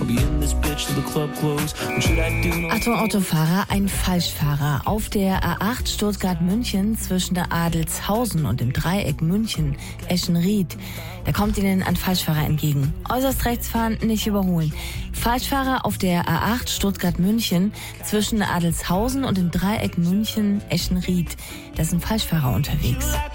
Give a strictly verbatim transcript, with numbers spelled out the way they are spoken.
Achtung Autofahrer, ein Falschfahrer. Auf der A acht Stuttgart-München zwischen der Adelshausen und dem Dreieck München-Eschenried. Da kommt Ihnen ein Falschfahrer entgegen. Äußerst rechts fahren, nicht überholen. Falschfahrer auf der A acht Stuttgart-München zwischen der Adelshausen und dem Dreieck München-Eschenried. Da ist ein Falschfahrer unterwegs.